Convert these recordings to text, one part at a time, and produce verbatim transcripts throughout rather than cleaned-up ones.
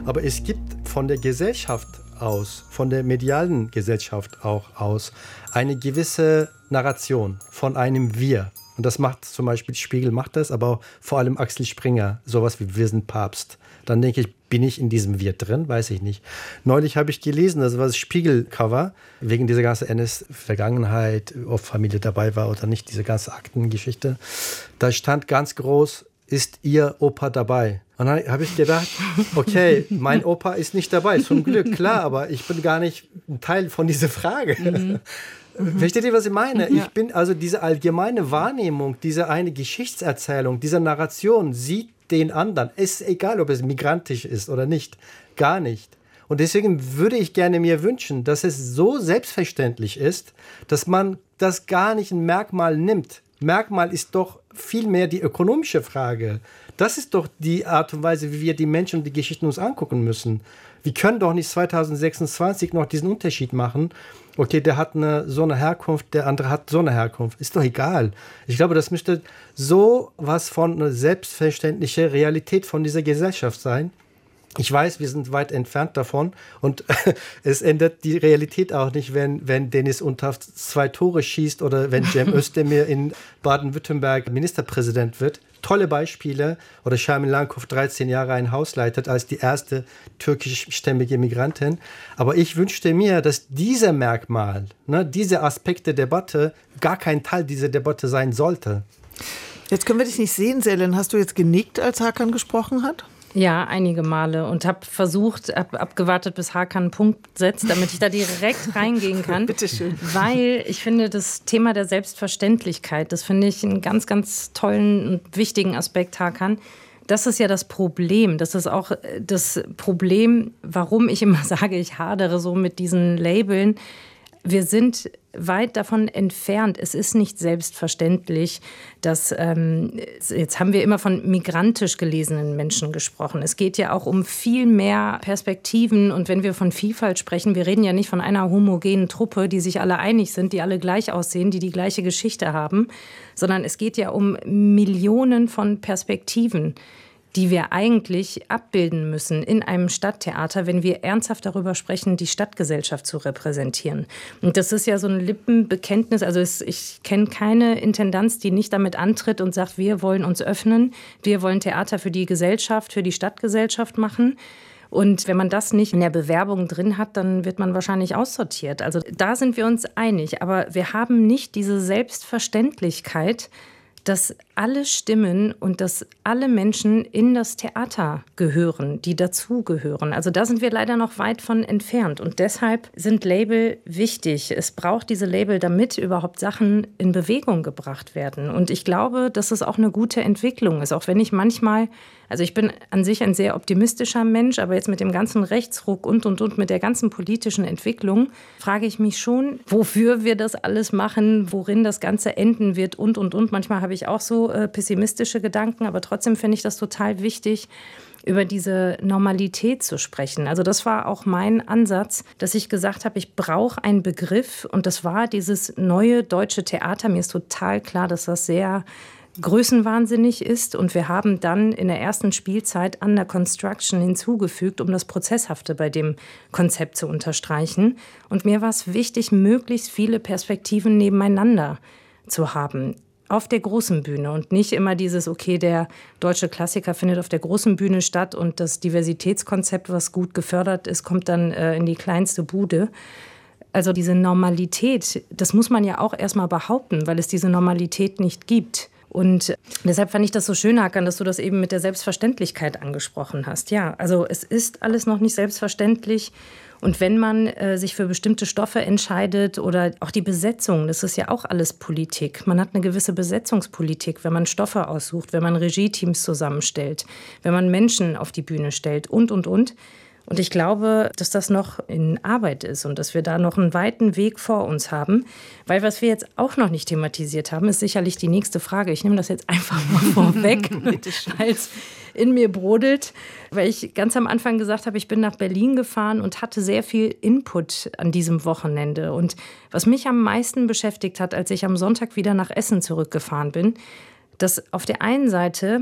Aber es gibt von der Gesellschaft aus, von der medialen Gesellschaft auch aus, eine gewisse Narration von einem Wir. Und das macht zum Beispiel Spiegel, macht das, aber auch vor allem Axel Springer, sowas wie Wir sind Papst. Dann denke ich, bin ich in diesem Wir drin? Weiß ich nicht. Neulich habe ich gelesen, das war das Spiegel-Cover, wegen dieser ganzen N S-Vergangenheit, ob Familie dabei war oder nicht, diese ganze Aktengeschichte. Da stand ganz groß, ist Ihr Opa dabei? Und dann habe ich gedacht, okay, mein Opa ist nicht dabei, zum Glück, klar, aber ich bin gar nicht ein Teil von dieser Frage. Mhm. Mhm. Versteht ihr, was ich meine? Ja. Ich bin also diese allgemeine Wahrnehmung, diese eine Geschichtserzählung, diese Narration sieht den anderen. Es ist egal, ob es migrantisch ist oder nicht. Gar nicht. Und deswegen würde ich gerne mir wünschen, dass es so selbstverständlich ist, dass man das gar nicht ein Merkmal nimmt. Merkmal ist doch vielmehr die ökonomische Frage. Das ist doch die Art und Weise, wie wir die Menschen und die Geschichten uns angucken müssen. Wir können doch nicht zwanzig sechsundzwanzig noch diesen Unterschied machen. Okay, der hat eine, so eine Herkunft, der andere hat so eine Herkunft. Ist doch egal. Ich glaube, das müsste so was von einer selbstverständlichen Realität von dieser Gesellschaft sein. Ich weiß, wir sind weit entfernt davon und es ändert die Realität auch nicht, wenn, wenn Dennis Untaft zwei Tore schießt oder wenn Cem Özdemir in Baden-Württemberg Ministerpräsident wird. Tolle Beispiele. Oder Şahin Lankov dreizehn Jahre ein Haus leitet als die erste türkischstämmige Migrantin. Aber ich wünschte mir, dass dieser Merkmal, ne, diese Aspekt der Debatte gar kein Teil dieser Debatte sein sollte. Jetzt können wir dich nicht sehen, Selin. Hast du jetzt genickt, als Hakan gesprochen hat? Ja, einige Male und habe versucht, ab, abgewartet, bis Hakan einen Punkt setzt, damit ich da direkt reingehen kann. Bitte schön. Weil ich finde, das Thema der Selbstverständlichkeit, das finde ich einen ganz, ganz tollen und wichtigen Aspekt, Hakan. Das ist ja das Problem. Das ist auch das Problem, warum ich immer sage, ich hadere so mit diesen Labeln. Wir sind weit davon entfernt. Es ist nicht selbstverständlich, dass, ähm, jetzt haben wir immer von migrantisch gelesenen Menschen gesprochen. Es geht ja auch um viel mehr Perspektiven. Und wenn wir von Vielfalt sprechen, wir reden ja nicht von einer homogenen Truppe, die sich alle einig sind, die alle gleich aussehen, die die gleiche Geschichte haben, sondern es geht ja um Millionen von Perspektiven, die wir eigentlich abbilden müssen in einem Stadttheater, wenn wir ernsthaft darüber sprechen, die Stadtgesellschaft zu repräsentieren. Und das ist ja so ein Lippenbekenntnis. Also es, ich kenne keine Intendanz, die nicht damit antritt und sagt, wir wollen uns öffnen, wir wollen Theater für die Gesellschaft, für die Stadtgesellschaft machen. Und wenn man das nicht in der Bewerbung drin hat, dann wird man wahrscheinlich aussortiert. Also da sind wir uns einig. Aber wir haben nicht diese Selbstverständlichkeit, dass alle Stimmen und dass alle Menschen in das Theater gehören, die dazugehören. Also da sind wir leider noch weit von entfernt. Und deshalb sind Label wichtig. Es braucht diese Label, damit überhaupt Sachen in Bewegung gebracht werden. Und ich glaube, dass es auch eine gute Entwicklung ist. Auch wenn ich manchmal, also ich bin an sich ein sehr optimistischer Mensch, aber jetzt mit dem ganzen Rechtsruck und, und, und, mit der ganzen politischen Entwicklung, frage ich mich schon, wofür wir das alles machen, worin das Ganze enden wird und, und, und. Manchmal habe ich auch so äh, pessimistische Gedanken, aber trotzdem finde ich das total wichtig, über diese Normalität zu sprechen. Also das war auch mein Ansatz, dass ich gesagt habe, ich brauche einen Begriff und das war dieses neue deutsche Theater. Mir ist total klar, dass das sehr größenwahnsinnig ist und wir haben dann in der ersten Spielzeit Under Construction hinzugefügt, um das Prozesshafte bei dem Konzept zu unterstreichen. Und mir war es wichtig, möglichst viele Perspektiven nebeneinander zu haben. Auf der großen Bühne und nicht immer dieses, okay, der deutsche Klassiker findet auf der großen Bühne statt und das Diversitätskonzept, was gut gefördert ist, kommt dann äh, in die kleinste Bude. Also diese Normalität, das muss man ja auch erstmal behaupten, weil es diese Normalität nicht gibt. Und deshalb fand ich das so schön, Hakan, dass du das eben mit der Selbstverständlichkeit angesprochen hast. Ja, also es ist alles noch nicht selbstverständlich. Und wenn man äh, sich für bestimmte Stoffe entscheidet oder auch die Besetzung, das ist ja auch alles Politik. Man hat eine gewisse Besetzungspolitik, wenn man Stoffe aussucht, wenn man Regie-Teams zusammenstellt, wenn man Menschen auf die Bühne stellt und, und, und. Und ich glaube, dass das noch in Arbeit ist und dass wir da noch einen weiten Weg vor uns haben. Weil was wir jetzt auch noch nicht thematisiert haben, ist sicherlich die nächste Frage. Ich nehme das jetzt einfach mal vorweg, weil es in mir brodelt. Weil ich ganz am Anfang gesagt habe, ich bin nach Berlin gefahren und hatte sehr viel Input an diesem Wochenende. Und was mich am meisten beschäftigt hat, als ich am Sonntag wieder nach Essen zurückgefahren bin, dass auf der einen Seite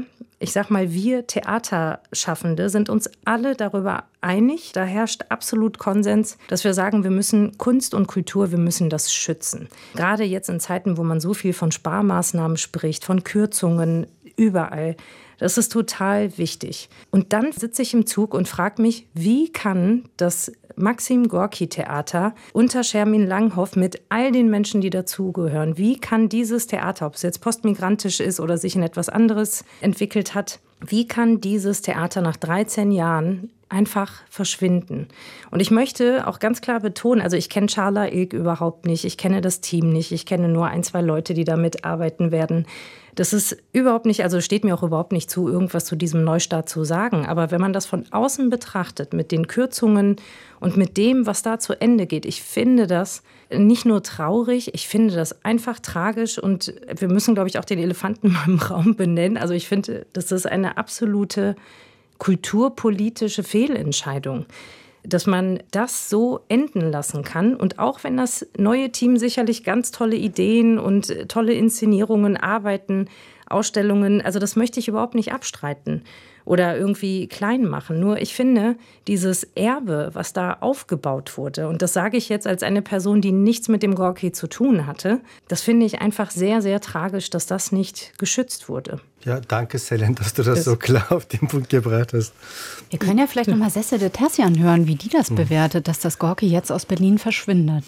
ich sag mal, wir Theaterschaffende sind uns alle darüber einig, da herrscht absolut Konsens, dass wir sagen, wir müssen Kunst und Kultur, wir müssen das schützen. Gerade jetzt in Zeiten, wo man so viel von Sparmaßnahmen spricht, von Kürzungen überall. Das ist total wichtig. Und dann sitze ich im Zug und frage mich, wie kann das Maxim Gorki Theater unter Schermin Langhoff mit all den Menschen, die dazugehören, wie kann dieses Theater, ob es jetzt postmigrantisch ist oder sich in etwas anderes entwickelt hat, wie kann dieses Theater nach dreizehn Jahren einfach verschwinden? Und ich möchte auch ganz klar betonen, also ich kenne Charla Ilg überhaupt nicht, ich kenne das Team nicht, ich kenne nur ein, zwei Leute, die da mitarbeiten werden. Das ist überhaupt nicht, also steht mir auch überhaupt nicht zu, irgendwas zu diesem Neustart zu sagen. Aber wenn man das von außen betrachtet, mit den Kürzungen und mit dem, was da zu Ende geht, ich finde das nicht nur traurig, ich finde das einfach tragisch. Und wir müssen, glaube ich, auch den Elefanten mal im Raum benennen. Also ich finde, das ist eine absolute kulturpolitische Fehlentscheidung, dass man das so enden lassen kann. Und auch wenn das neue Team sicherlich ganz tolle Ideen und tolle Inszenierungen, Arbeiten, Ausstellungen, also das möchte ich überhaupt nicht abstreiten oder irgendwie klein machen. Nur ich finde, dieses Erbe, was da aufgebaut wurde, und das sage ich jetzt als eine Person, die nichts mit dem Gorki zu tun hatte, das finde ich einfach sehr, sehr tragisch, dass das nicht geschützt wurde. Ja, danke, Selen, dass du das, das so klar auf den Punkt gebracht hast. Wir können ja vielleicht noch mal Sesse de Terzian hören, wie die das hm. bewertet, dass das Gorki jetzt aus Berlin verschwindet.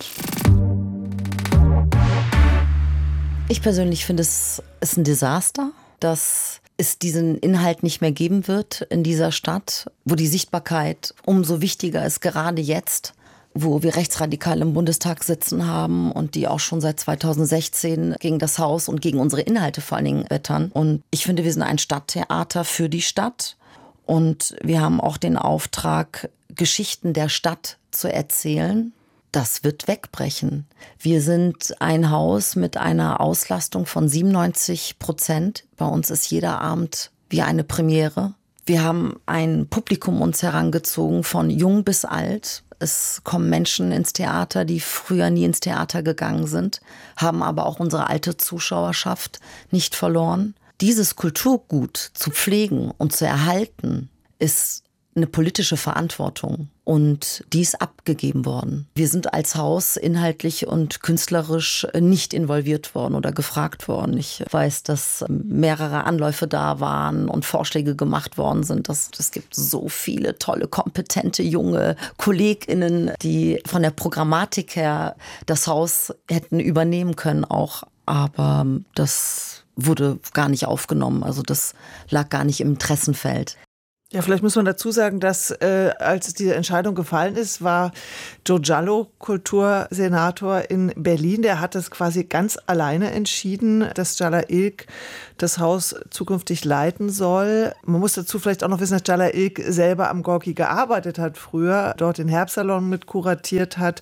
Ich persönlich finde, es ist ein Desaster, dass es diesen Inhalt nicht mehr geben wird in dieser Stadt, wo die Sichtbarkeit umso wichtiger ist, gerade jetzt, wo wir Rechtsradikale im Bundestag sitzen haben und die auch schon seit zweitausendsechzehn gegen das Haus und gegen unsere Inhalte vor allen Dingen wettern. Und ich finde, wir sind ein Stadttheater für die Stadt und wir haben auch den Auftrag, Geschichten der Stadt zu erzählen. Das wird wegbrechen. Wir sind ein Haus mit einer Auslastung von siebenundneunzig Prozent. Bei uns ist jeder Abend wie eine Premiere. Wir haben ein Publikum uns herangezogen von jung bis alt. Es kommen Menschen ins Theater, die früher nie ins Theater gegangen sind, haben aber auch unsere alte Zuschauerschaft nicht verloren. Dieses Kulturgut zu pflegen und zu erhalten, ist eine politische Verantwortung und die ist abgegeben worden. Wir sind als Haus inhaltlich und künstlerisch nicht involviert worden oder gefragt worden. Ich weiß, dass mehrere Anläufe da waren und Vorschläge gemacht worden sind. Es gibt so viele tolle, kompetente, junge KollegInnen, die von der Programmatik her das Haus hätten übernehmen können auch. Aber das wurde gar nicht aufgenommen. Also das lag gar nicht im Interessenfeld. Ja, vielleicht muss man dazu sagen, dass äh, als diese Entscheidung gefallen ist, war Joe Giallo Kultursenator in Berlin. Der hat es quasi ganz alleine entschieden, dass Charla Ilg das Haus zukünftig leiten soll. Man muss dazu vielleicht auch noch wissen, dass Charla Ilg selber am Gorki gearbeitet hat früher, dort den Herbstsalon mit kuratiert hat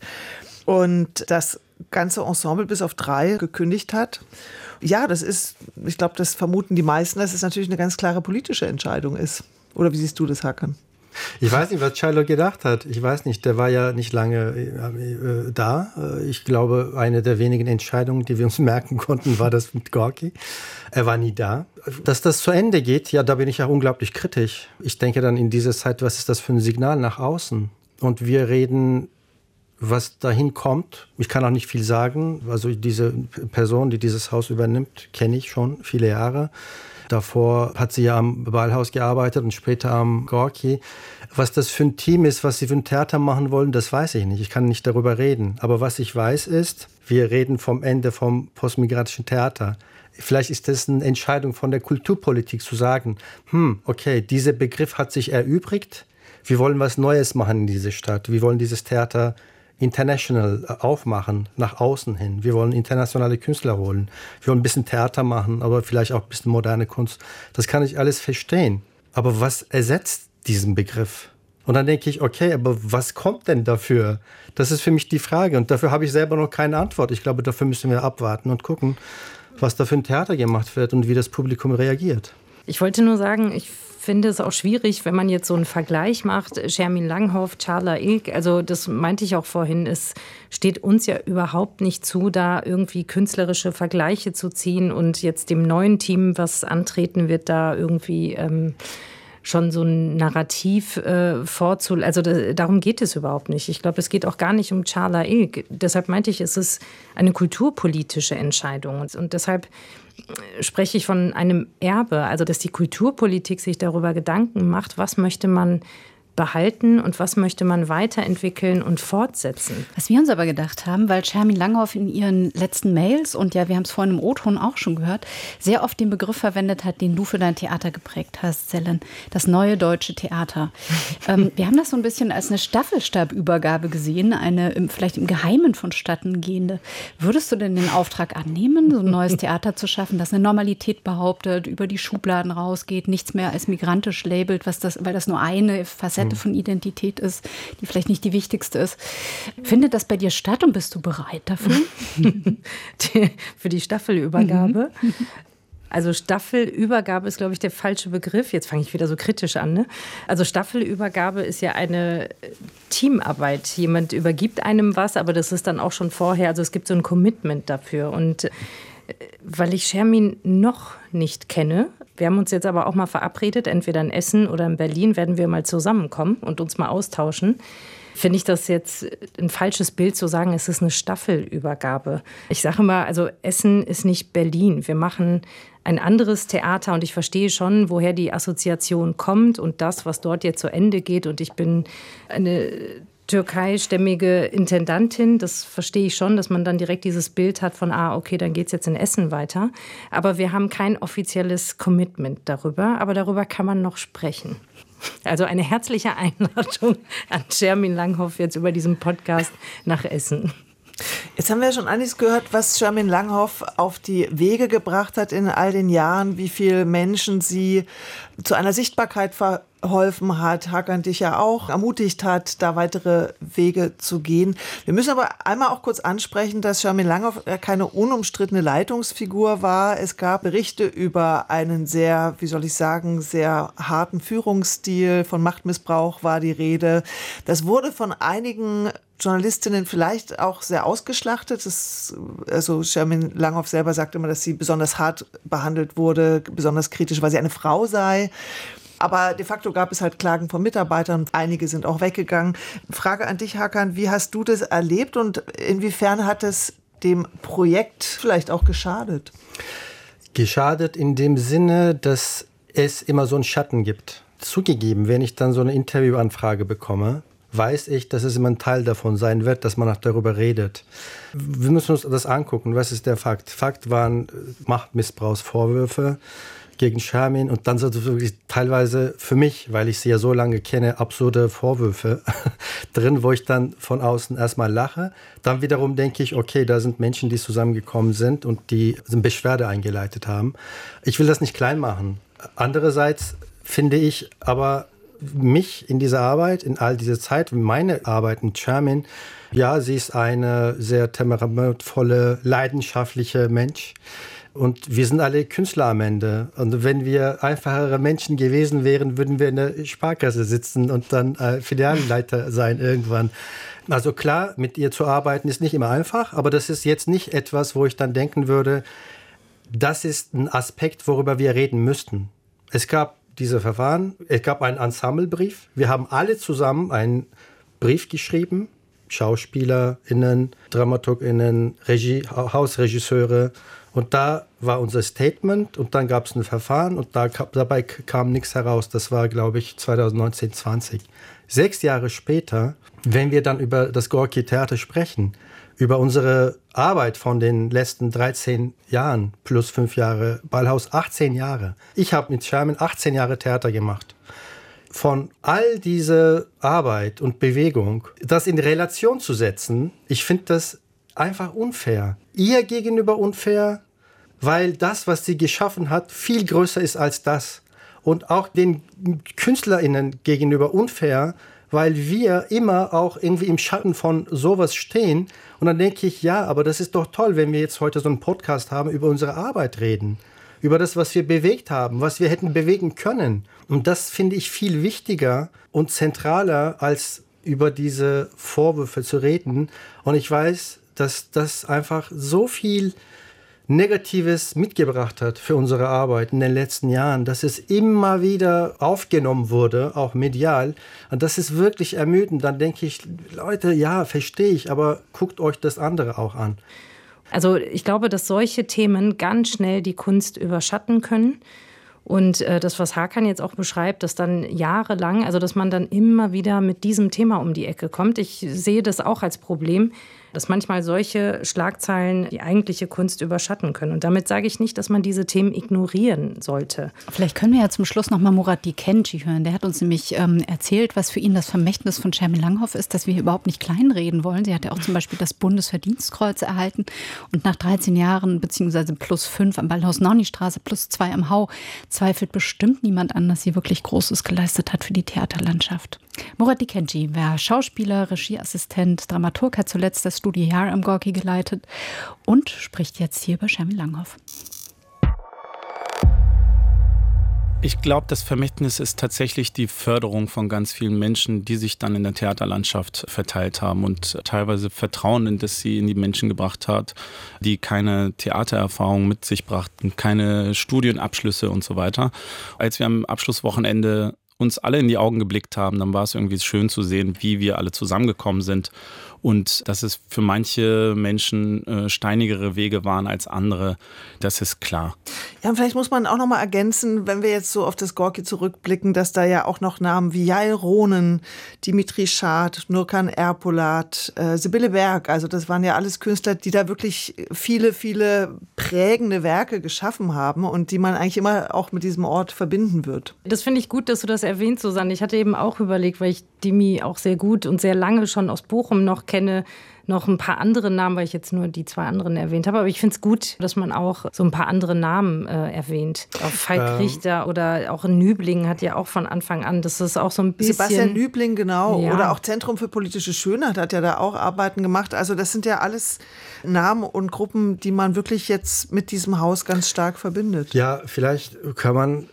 und das ganze Ensemble bis auf drei gekündigt hat. Ja, das ist, ich glaube, das vermuten die meisten, dass es natürlich eine ganz klare politische Entscheidung ist. Oder wie siehst du das, Hakan? Ich weiß nicht, was Charlo gedacht hat. Ich weiß nicht, der war ja nicht lange äh, da. Ich glaube, eine der wenigen Entscheidungen, die wir uns merken konnten, war das mit Gorki. Er war nie da. Dass das zu Ende geht, ja, da bin ich ja unglaublich kritisch. Ich denke dann in dieser Zeit, was ist das für ein Signal nach außen? Und wir reden, was dahin kommt. Ich kann auch nicht viel sagen. Also diese Person, die dieses Haus übernimmt, kenne ich schon viele Jahre. Davor hat sie ja am Ballhaus gearbeitet und später am Gorki. Was das für ein Team ist, was sie für ein Theater machen wollen, das weiß ich nicht. Ich kann nicht darüber reden. Aber was ich weiß ist, wir reden vom Ende vom postmigrantischen Theater. Vielleicht ist das eine Entscheidung von der Kulturpolitik zu sagen, hm, okay, dieser Begriff hat sich erübrigt. Wir wollen was Neues machen in dieser Stadt. Wir wollen dieses Theater international aufmachen, nach außen hin. Wir wollen internationale Künstler holen. Wir wollen ein bisschen Theater machen, aber vielleicht auch ein bisschen moderne Kunst. Das kann ich alles verstehen. Aber was ersetzt diesen Begriff? Und dann denke ich, okay, aber was kommt denn dafür? Das ist für mich die Frage. Und dafür habe ich selber noch keine Antwort. Ich glaube, dafür müssen wir abwarten und gucken, was da für ein Theater gemacht wird und wie das Publikum reagiert. Ich wollte nur sagen, ich finde es auch schwierig, wenn man jetzt so einen Vergleich macht, Shermin Langhoff, Çağla İlk, also das meinte ich auch vorhin, es steht uns ja überhaupt nicht zu, da irgendwie künstlerische Vergleiche zu ziehen und jetzt dem neuen Team, was antreten wird, da irgendwie ähm, schon so ein Narrativ äh, vorzulegen. Also da, darum geht es überhaupt nicht. Ich glaube, es geht auch gar nicht um Çağla İlk. Deshalb meinte ich, es ist eine kulturpolitische Entscheidung. Und, und deshalb spreche ich von einem Erbe, also dass die Kulturpolitik sich darüber Gedanken macht, was möchte man behalten und was möchte man weiterentwickeln und fortsetzen. Was wir uns aber gedacht haben, weil Shermin Langhoff in ihren letzten Mails, und ja, wir haben es vorhin im O-Ton auch schon gehört, sehr oft den Begriff verwendet hat, den du für dein Theater geprägt hast, Selen, das neue deutsche Theater. ähm, wir haben das so ein bisschen als eine Staffelstabübergabe gesehen, eine vielleicht im Geheimen vonstatten gehende. Würdest du denn den Auftrag annehmen, so ein neues Theater zu schaffen, das eine Normalität behauptet, über die Schubladen rausgeht, nichts mehr als migrantisch labelt, was das, weil das nur eine Facette von Identität ist, die vielleicht nicht die wichtigste ist. Findet das bei dir statt und bist du bereit dafür? die, für die Staffelübergabe? Mhm. Also Staffelübergabe ist, glaube ich, der falsche Begriff. Jetzt fange ich wieder so kritisch an. Ne? Also Staffelübergabe ist ja eine Teamarbeit. Jemand übergibt einem was, aber das ist dann auch schon vorher. Also es gibt so ein Commitment dafür. Und weil ich Shermin noch nicht kenne, wir haben uns jetzt aber auch mal verabredet, entweder in Essen oder in Berlin werden wir mal zusammenkommen und uns mal austauschen. Finde ich das jetzt ein falsches Bild zu sagen, es ist eine Staffelübergabe. Ich sage mal, also Essen ist nicht Berlin. Wir machen ein anderes Theater und ich verstehe schon, woher die Assoziation kommt und das, was dort jetzt zu Ende geht. Und ich bin eine türkeistämmige Intendantin, das verstehe ich schon, dass man dann direkt dieses Bild hat von, ah, okay, dann geht es jetzt in Essen weiter. Aber wir haben kein offizielles Commitment darüber, aber darüber kann man noch sprechen. Also eine herzliche Einladung an Shermin Langhoff jetzt über diesen Podcast nach Essen. Jetzt haben wir ja schon einiges gehört, was Shermin Langhoff auf die Wege gebracht hat in all den Jahren, wie viele Menschen sie zu einer Sichtbarkeit verholfen hat, Hakan dich ja auch ermutigt hat, da weitere Wege zu gehen. Wir müssen aber einmal auch kurz ansprechen, dass Shermin Langhoff keine unumstrittene Leitungsfigur war. Es gab Berichte über einen sehr, wie soll ich sagen, sehr harten Führungsstil, von Machtmissbrauch war die Rede. Das wurde von einigen Journalistinnen vielleicht auch sehr ausgeschlachtet. Das, also Shermin Langhoff selber sagt immer, dass sie besonders hart behandelt wurde, besonders kritisch, weil sie eine Frau sei. Aber de facto gab es halt Klagen von Mitarbeitern. Einige sind auch weggegangen. Frage an dich, Hakan, wie hast du das erlebt und inwiefern hat es dem Projekt vielleicht auch geschadet? Geschadet in dem Sinne, dass es immer so einen Schatten gibt. Zugegeben, wenn ich dann so eine Interviewanfrage bekomme, weiß ich, dass es immer ein Teil davon sein wird, dass man auch darüber redet. Wir müssen uns das angucken. Was ist der Fakt? Fakt waren Machtmissbrauchsvorwürfe gegen Shermin und dann so wirklich teilweise für mich, weil ich sie ja so lange kenne, absurde Vorwürfe drin, wo ich dann von außen erstmal lache. Dann wiederum denke ich, okay, da sind Menschen, die zusammengekommen sind und die eine Beschwerde eingeleitet haben. Ich will das nicht klein machen. Andererseits finde ich aber mich in dieser Arbeit, in all dieser Zeit, meine Arbeit mit Shermin, ja, sie ist eine sehr temperamentvolle, leidenschaftliche Mensch. Und wir sind alle Künstler am Ende. Und wenn wir einfachere Menschen gewesen wären, würden wir in der Sparkasse sitzen und dann äh, Filialleiter sein irgendwann. Also klar, mit ihr zu arbeiten ist nicht immer einfach, aber das ist jetzt nicht etwas, wo ich dann denken würde, das ist ein Aspekt, worüber wir reden müssten. Es gab diese Verfahren, es gab einen Ensemblebrief. Wir haben alle zusammen einen Brief geschrieben, SchauspielerInnen, DramaturgInnen, Regie, Hausregisseure. Und da war unser Statement und dann gab es ein Verfahren und da, dabei kam nichts heraus. Das war, glaube ich, zwanzig neunzehn zwanzig. Sechs Jahre später, wenn wir dann über das Gorki Theater sprechen, über unsere Arbeit von den letzten dreizehn Jahren plus fünf Jahre, Ballhaus achtzehn Jahre. Ich habe mit Shermin achtzehn Jahre Theater gemacht. Von all dieser Arbeit und Bewegung, das in Relation zu setzen, ich finde das einfach unfair. Ihr gegenüber unfair, weil das, was sie geschaffen hat, viel größer ist als das. Und auch den KünstlerInnen gegenüber unfair, weil wir immer auch irgendwie im Schatten von sowas stehen. Und dann denke ich, ja, aber das ist doch toll, wenn wir jetzt heute so einen Podcast haben, über unsere Arbeit reden. über das, was wir bewegt haben, was wir hätten bewegen können. Und das finde ich viel wichtiger und zentraler, als über diese Vorwürfe zu reden. Und ich weiß, dass das einfach so viel Negatives mitgebracht hat für unsere Arbeit in den letzten Jahren, dass es immer wieder aufgenommen wurde, auch medial. Und das ist wirklich ermüdend. Dann denke ich, Leute, ja, verstehe ich, aber guckt euch das andere auch an. Also ich glaube, dass solche Themen ganz schnell die Kunst überschatten können. Und äh, das, was Hakan jetzt auch beschreibt, dass dann jahrelang, also dass man dann immer wieder mit diesem Thema um die Ecke kommt. Ich sehe das auch als Problem, dass manchmal solche Schlagzeilen die eigentliche Kunst überschatten können. Und damit sage ich nicht, dass man diese Themen ignorieren sollte. Vielleicht können wir ja zum Schluss noch mal Murat Dikenci hören. Der hat uns nämlich ähm, erzählt, was für ihn das Vermächtnis von Shermin Langhoff ist, dass wir hier überhaupt nicht kleinreden wollen. Sie hat ja auch zum Beispiel das Bundesverdienstkreuz erhalten und nach dreizehn Jahren beziehungsweise plus fünf am Ballhaus-Nauni-Straße, plus zwei am Hau, zweifelt bestimmt niemand an, dass sie wirklich Großes geleistet hat für die Theaterlandschaft. Murat Dikenci war Schauspieler, Regieassistent, Dramaturg, hat zuletzt das Studio Jahr am Gorki geleitet und spricht jetzt hier über Shermin Langhoff. Ich glaube, das Vermächtnis ist tatsächlich die Förderung von ganz vielen Menschen, die sich dann in der Theaterlandschaft verteilt haben und teilweise Vertrauen, in das sie in die Menschen gebracht hat, die keine Theatererfahrung mit sich brachten, keine Studienabschlüsse und so weiter. Als wir am Abschlusswochenende uns alle in die Augen geblickt haben, dann war es irgendwie schön zu sehen, wie wir alle zusammengekommen sind und dass es für manche Menschen äh, steinigere Wege waren als andere, das ist klar. Ja, und vielleicht muss man auch noch mal ergänzen, wenn wir jetzt so auf das Gorki zurückblicken, dass da ja auch noch Namen wie Yael Ronen, Dimitri Schad, Nurkan Erpolat, äh, Sibylle Berg, also das waren ja alles Künstler, die da wirklich viele, viele prägende Werke geschaffen haben und die man eigentlich immer auch mit diesem Ort verbinden wird. Das finde ich gut, dass du das erwähnt, Susanne. Ich hatte eben auch überlegt, weil ich Dimi auch sehr gut und sehr lange schon aus Bochum noch kenne, noch ein paar andere Namen, weil ich jetzt nur die zwei anderen erwähnt habe. Aber ich finde es gut, dass man auch so ein paar andere Namen äh, erwähnt. Auch Falk ähm. Richter oder auch Nübling hat ja auch von Anfang an, das ist auch so ein bisschen... Sebastian Nübling, genau. Ja. Oder auch Zentrum für politische Schönheit hat ja da auch Arbeiten gemacht. Also das sind ja alles Namen und Gruppen, die man wirklich jetzt mit diesem Haus ganz stark verbindet. Ja, vielleicht kann man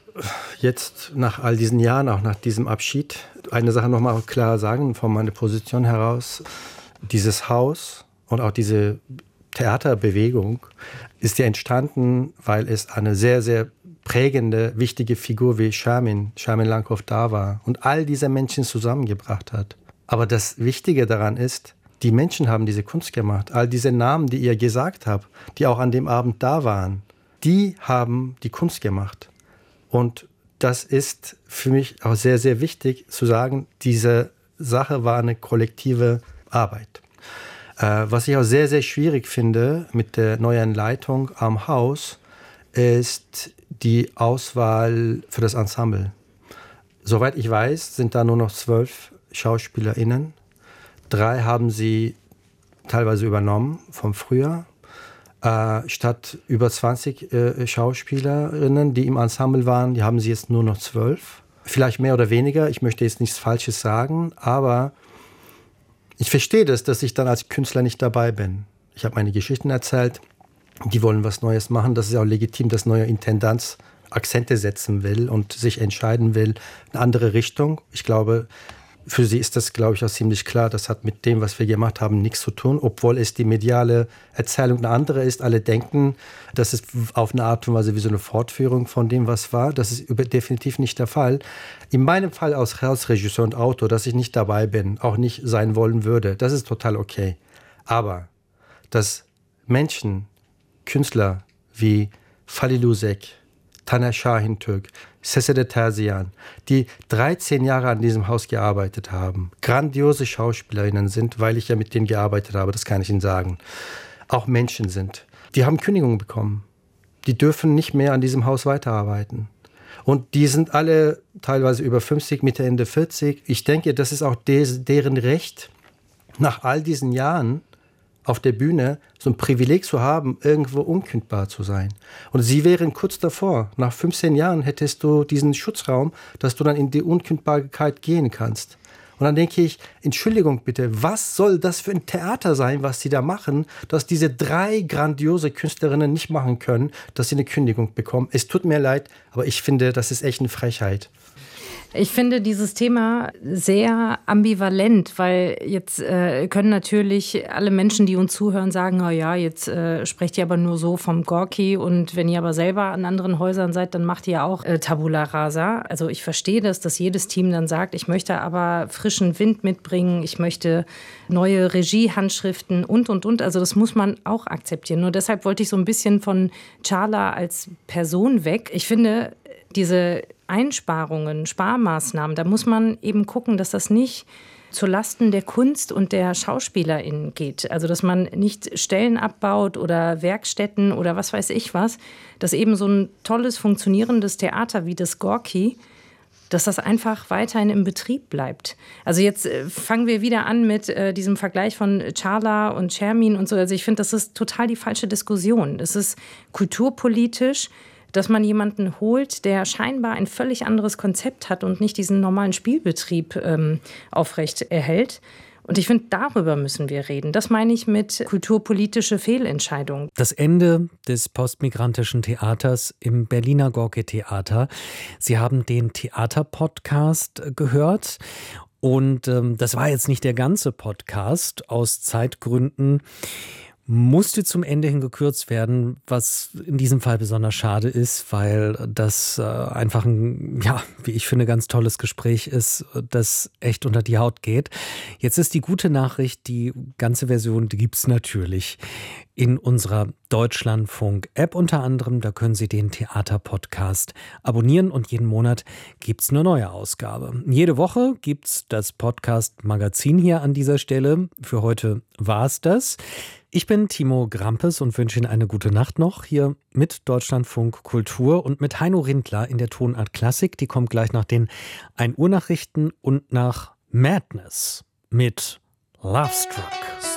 jetzt nach all diesen Jahren, auch nach diesem Abschied, eine Sache noch mal klar sagen, von meiner Position heraus. Dieses Haus und auch diese Theaterbewegung ist ja entstanden, weil es eine sehr, sehr prägende, wichtige Figur wie Shermin, Shermin Langhoff da war und all diese Menschen zusammengebracht hat. Aber das Wichtige daran ist, die Menschen haben diese Kunst gemacht. All diese Namen, die ihr gesagt habt, die auch an dem Abend da waren, die haben die Kunst gemacht. Und das ist für mich auch sehr, sehr wichtig zu sagen, diese Sache war eine kollektive Arbeit. Äh, was ich auch sehr, sehr schwierig finde mit der neuen Leitung am Haus, ist die Auswahl für das Ensemble. Soweit ich weiß, sind da nur noch zwölf SchauspielerInnen. Drei haben sie teilweise übernommen vom Frühjahr. Äh, statt über zwanzig äh, Schauspielerinnen, die im Ensemble waren, die haben sie jetzt nur noch zwölf. Vielleicht mehr oder weniger, ich möchte jetzt nichts Falsches sagen, aber ich verstehe das, dass ich dann als Künstler nicht dabei bin. Ich habe meine Geschichten erzählt, die wollen was Neues machen. Das ist auch legitim, dass neuer Intendanz Akzente setzen will und sich entscheiden will, eine andere Richtung. Ich glaube, für sie ist das, glaube ich, auch ziemlich klar. Das hat mit dem, was wir gemacht haben, nichts zu tun, obwohl es die mediale Erzählung eine andere ist. Alle denken, das ist auf eine Art und Weise wie so eine Fortführung von dem, was war. Das ist definitiv nicht der Fall. In meinem Fall als Regisseur und Autor, dass ich nicht dabei bin, auch nicht sein wollen würde, das ist total okay. Aber dass Menschen, Künstler wie Fali Lusek, Taner Şahintürk, Sesede Terzian, die dreizehn Jahre an diesem Haus gearbeitet haben, grandiose Schauspielerinnen sind, weil ich ja mit denen gearbeitet habe, das kann ich Ihnen sagen, auch Menschen sind. Die haben Kündigungen bekommen. Die dürfen nicht mehr an diesem Haus weiterarbeiten. Und die sind alle teilweise über fünfzig, Mitte, Ende vierzig. Ich denke, das ist auch des, deren Recht, nach all diesen Jahren auf der Bühne so ein Privileg zu haben, irgendwo unkündbar zu sein. Und sie wären kurz davor. Nach fünfzehn Jahren hättest du diesen Schutzraum, dass du dann in die Unkündbarkeit gehen kannst. Und dann denke ich, Entschuldigung bitte, was soll das für ein Theater sein, was sie da machen, dass diese drei grandiose Künstlerinnen nicht machen können, dass sie eine Kündigung bekommen. Es tut mir leid, aber ich finde, das ist echt eine Frechheit. Ich finde dieses Thema sehr ambivalent, weil jetzt äh, können natürlich alle Menschen, die uns zuhören, sagen, oh ja, jetzt äh, sprecht ihr aber nur so vom Gorki und wenn ihr aber selber an anderen Häusern seid, dann macht ihr auch äh, Tabula Rasa. Also ich verstehe das, dass jedes Team dann sagt, ich möchte aber frischen Wind mitbringen, ich möchte neue Regiehandschriften und, und, und. Also das muss man auch akzeptieren. Nur deshalb wollte ich so ein bisschen von Çağla als Person weg. Ich finde, diese Einsparungen, Sparmaßnahmen, da muss man eben gucken, dass das nicht zulasten der Kunst und der SchauspielerInnen geht. Also dass man nicht Stellen abbaut oder Werkstätten oder was weiß ich was, dass eben so ein tolles, funktionierendes Theater wie das Gorki, dass das einfach weiterhin im Betrieb bleibt. Also jetzt äh, fangen wir wieder an mit äh, diesem Vergleich von Çağla und Şermin und so. Also ich finde, das ist total die falsche Diskussion. Es ist kulturpolitisch, dass man jemanden holt, der scheinbar ein völlig anderes Konzept hat und nicht diesen normalen Spielbetrieb ähm, aufrecht erhält. Und ich finde, darüber müssen wir reden. Das meine ich mit kulturpolitische Fehlentscheidung. Das Ende des postmigrantischen Theaters im Berliner Gorki-Theater. Sie haben den Theater-Podcast gehört. Und ähm, das war jetzt nicht der ganze Podcast. Aus Zeitgründen musste zum Ende hin gekürzt werden, was in diesem Fall besonders schade ist, weil das äh, einfach ein, ja, wie ich finde, ganz tolles Gespräch ist, das echt unter die Haut geht. Jetzt ist die gute Nachricht, die ganze Version, die gibt's natürlich in unserer Deutschlandfunk-App unter anderem. Da können Sie den Theater-Podcast abonnieren und jeden Monat gibt's eine neue Ausgabe. Jede Woche gibt's das Podcast-Magazin hier an dieser Stelle. Für heute war's das. Ich bin Timo Grampes und wünsche Ihnen eine gute Nacht noch hier mit Deutschlandfunk Kultur und mit Heino Rindler in der Tonart Klassik. Die kommt gleich nach den ein Uhr Nachrichten und nach Madness mit Love Struck.